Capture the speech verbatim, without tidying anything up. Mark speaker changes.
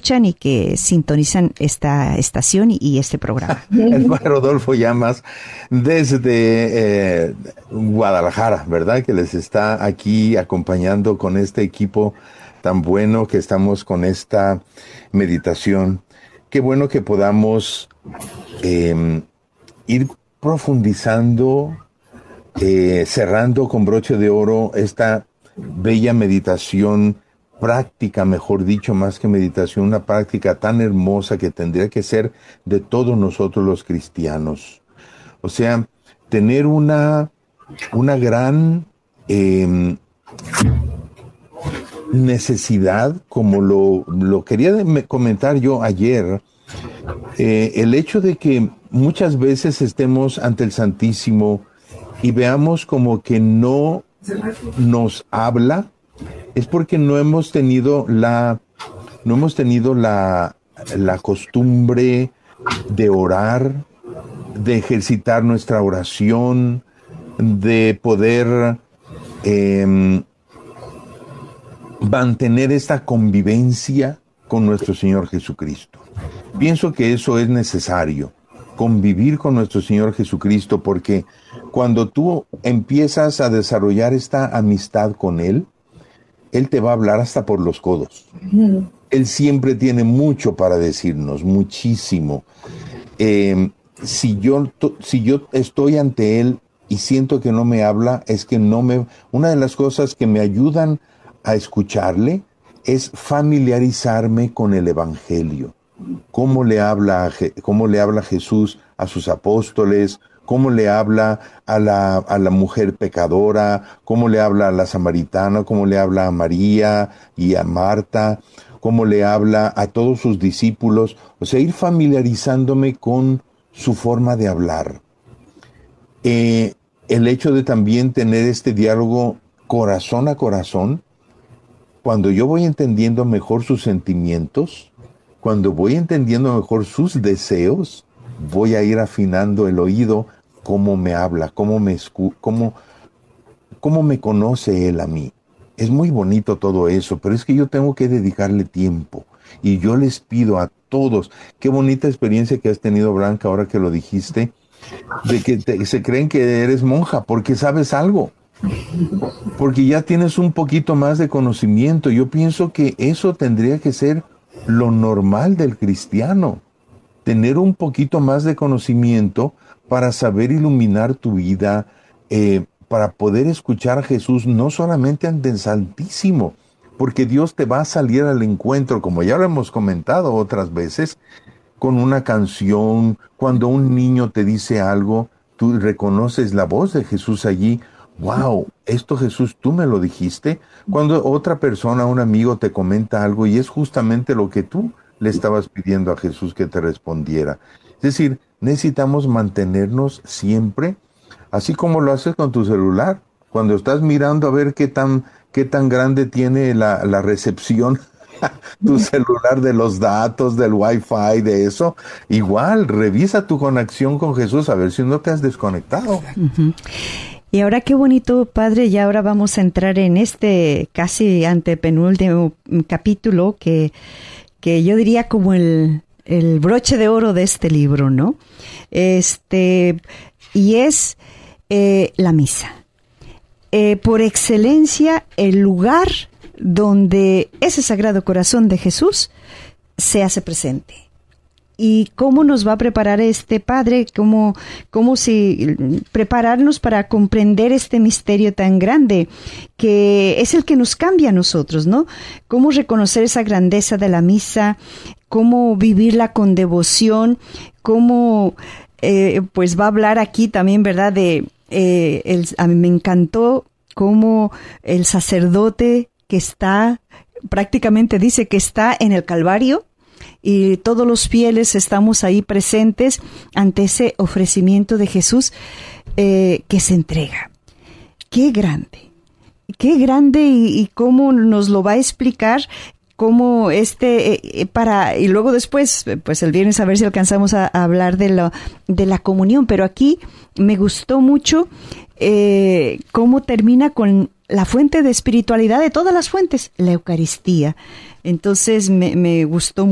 Speaker 1: escuchan y que sintonizan esta estación y, y este programa.
Speaker 2: El padre Rodolfo Llamas desde eh, Guadalajara, ¿verdad? Que les está aquí acompañando con este equipo tan bueno que estamos con esta meditación. Qué bueno que podamos eh, ir profundizando, eh, cerrando con broche de oro esta bella meditación, práctica, mejor dicho, más que meditación, una práctica tan hermosa que tendría que ser de todos nosotros los cristianos. O sea, tener una, una gran eh, necesidad, como lo, lo quería comentar yo ayer, eh, el hecho de que muchas veces estemos ante el Santísimo y veamos como que no nos habla, es porque no hemos tenido la, no hemos tenido la, la costumbre de orar, de ejercitar nuestra oración, de poder eh, mantener esta convivencia con nuestro Señor Jesucristo. Pienso que eso es necesario, convivir con nuestro Señor Jesucristo, porque cuando tú empiezas a desarrollar esta amistad con Él, Él te va a hablar hasta por los codos. Mm. Él siempre tiene mucho para decirnos, muchísimo. Eh, si yo, si yo estoy ante Él y siento que no me habla, es que no me... Una de las cosas que me ayudan a escucharle es familiarizarme con el Evangelio. Cómo le habla, cómo le habla Jesús a sus apóstoles, cómo le habla a la, a la mujer pecadora, cómo le habla a la samaritana, cómo le habla a María y a Marta, cómo le habla a todos sus discípulos. O sea, ir familiarizándome con su forma de hablar. Eh, el hecho de también tener este diálogo corazón a corazón, cuando yo voy entendiendo mejor sus sentimientos, cuando voy entendiendo mejor sus deseos, voy a ir afinando el oído, cómo me habla, cómo me escu- cómo, cómo me conoce Él a mí. Es muy bonito todo eso, pero es que yo tengo que dedicarle tiempo. Y yo les pido a todos, qué bonita experiencia que has tenido, Blanca, ahora que lo dijiste, de que te, se creen que eres monja porque sabes algo, porque ya tienes un poquito más de conocimiento. Yo pienso que eso tendría que ser lo normal del cristiano, tener un poquito más de conocimiento para saber iluminar tu vida, eh, para poder escuchar a Jesús no solamente ante el Santísimo, porque Dios te va a salir al encuentro, como ya lo hemos comentado otras veces, con una canción. Cuando un niño te dice algo, tú reconoces la voz de Jesús allí. Wow, esto Jesús, tú me lo dijiste. Cuando otra persona, un amigo te comenta algo y es justamente lo que tú le estabas pidiendo a Jesús que te respondiera. Es decir, necesitamos mantenernos siempre, así como lo haces con tu celular. Cuando estás mirando a ver qué tan, qué tan grande tiene la, la recepción tu celular de los datos, del Wi-Fi, de eso, igual, revisa tu conexión con Jesús a ver si no te has desconectado.
Speaker 1: Uh-huh. Y ahora qué bonito, Padre, y ahora vamos a entrar en este casi antepenúltimo capítulo que, que yo diría como el, el broche de oro de este libro, ¿no? Este, y es eh, la misa. Eh, por excelencia, el lugar donde ese Sagrado Corazón de Jesús se hace presente. ¿Y cómo nos va a preparar este Padre? ¿Cómo, cómo si prepararnos para comprender este misterio tan grande que es el que nos cambia a nosotros, ¿no? ¿Cómo reconocer esa grandeza de la misa? ¿Cómo vivirla con devoción? ¿Cómo, eh, pues va a hablar aquí también, ¿verdad? De, eh, el, a mí me encantó cómo el sacerdote que está, prácticamente dice que está en el Calvario, y todos los fieles estamos ahí presentes ante ese ofrecimiento de Jesús eh, que se entrega. ¡Qué grande! ¡Qué grande! Y, y cómo nos lo va a explicar, cómo este, eh, para, y luego después, pues el viernes a ver si alcanzamos a, a hablar de la, de la comunión, pero aquí me gustó mucho eh, cómo termina con la fuente de espiritualidad de todas las fuentes, la Eucaristía. Entonces me, me gustó